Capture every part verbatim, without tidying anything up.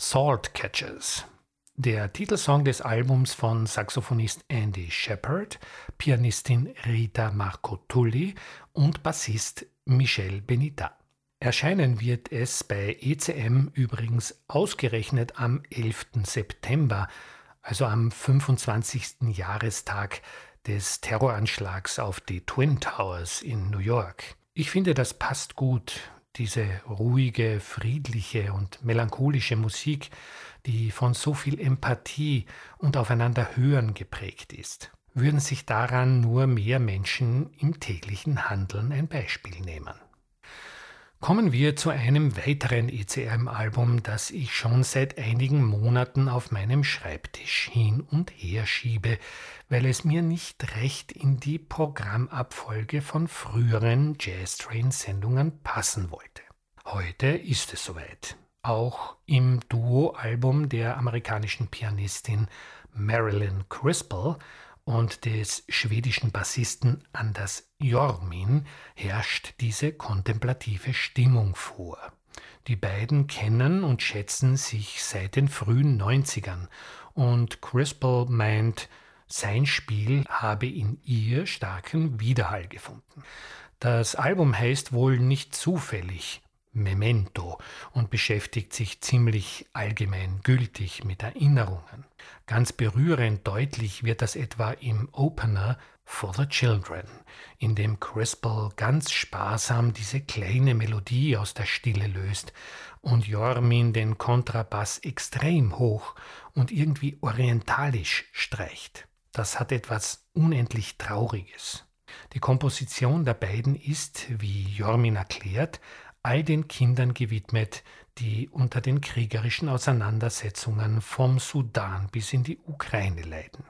Saltcatchers. Der Titelsong des Albums von Saxophonist Andy Shepherd, Pianistin Rita Marco-Tully und Bassist Michel Benita. Erscheinen wird es bei E C M übrigens ausgerechnet am elften September, also am fünfundzwanzigsten Jahrestag des Terroranschlags auf die Twin Towers in New York. Ich finde, das passt gut, diese ruhige, friedliche und melancholische Musik, die von so viel Empathie und Aufeinanderhören geprägt ist. Würden sich daran nur mehr Menschen im täglichen Handeln ein Beispiel nehmen. Kommen wir zu einem weiteren E C M-Album, das ich schon seit einigen Monaten auf meinem Schreibtisch hin und her schiebe, weil es mir nicht recht in die Programmabfolge von früheren Jazz-Train-Sendungen passen wollte. Heute ist es soweit. Auch im Duo-Album der amerikanischen Pianistin Marilyn Crispell und des schwedischen Bassisten Anders Jormin herrscht diese kontemplative Stimmung vor. Die beiden kennen und schätzen sich seit den frühen neunzigern und Crispell meint, sein Spiel habe in ihr starken Widerhall gefunden. Das Album heißt wohl nicht zufällig Memento und beschäftigt sich ziemlich allgemein gültig mit Erinnerungen. Ganz berührend deutlich wird das etwa im Opener For the Children, in dem Crispell ganz sparsam diese kleine Melodie aus der Stille löst und Jormin den Kontrabass extrem hoch und irgendwie orientalisch streicht. Das hat etwas unendlich Trauriges. Die Komposition der beiden ist, wie Jormin erklärt, all den Kindern gewidmet, die unter den kriegerischen Auseinandersetzungen vom Sudan bis in die Ukraine leiden.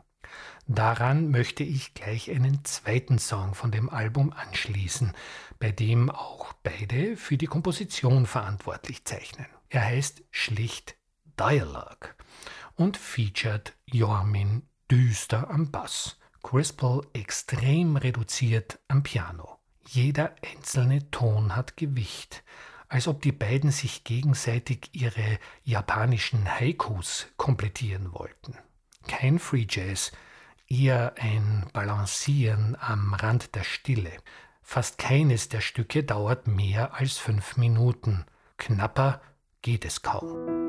Daran möchte ich gleich einen zweiten Song von dem Album anschließen, bei dem auch beide für die Komposition verantwortlich zeichnen. Er heißt schlicht Dialogue und featuret Jormin düster am Bass, Crispell extrem reduziert am Piano. Jeder einzelne Ton hat Gewicht, als ob die beiden sich gegenseitig ihre japanischen Haikus komplettieren wollten. Kein Free Jazz, eher ein Balancieren am Rand der Stille. Fast keines der Stücke dauert mehr als fünf Minuten. Knapper geht es kaum.